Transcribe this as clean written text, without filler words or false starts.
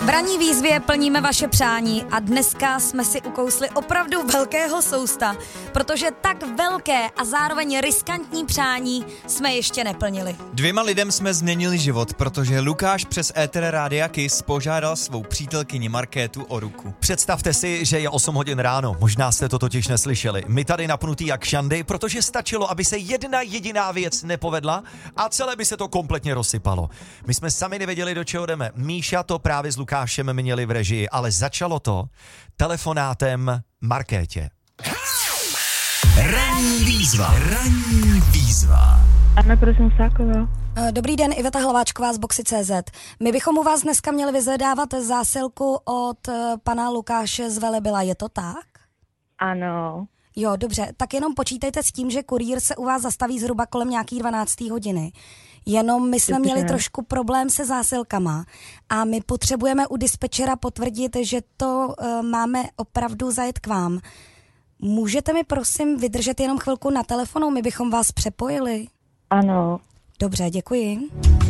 V ranní výzvě plníme vaše přání a dneska jsme si ukousli opravdu velkého sousta, protože tak velké a zároveň riskantní přání jsme ještě neplnili. 2 lidem jsme změnili život, protože Lukáš přes éter Rádia Kiss požádal svou přítelkyni Markétu o ruku. Představte si, že je 8 hodin ráno, možná jste to totiž neslyšeli. My tady napnutý jak šandy, protože stačilo, aby se jedna jediná věc nepovedla a celé by se to kompletně rozsypalo. My jsme sami nevěděli, do čeho jdeme. Míša to právě s Lukášem měli v režii, ale začalo to telefonátem Markétě. Ranní výzva. Anna Prosinsáková. Dobrý den, Iveta Hlaváčková z Boxy.cz. My bychom u vás dneska měli vyzvedávat zásilku od pana Lukáše z Velebila, je to tak? Ano. Jo, dobře, tak jenom počítejte s tím, že kurýr se u vás zastaví zhruba kolem nějaký 12. hodiny. Jenom my jsme měli trošku problém se zásilkama a my potřebujeme u dispečera potvrdit, že to máme opravdu zajet k vám. Můžete mi prosím vydržet jenom chvilku na telefonu, my bychom vás přepojili? Ano. Dobře, děkuji.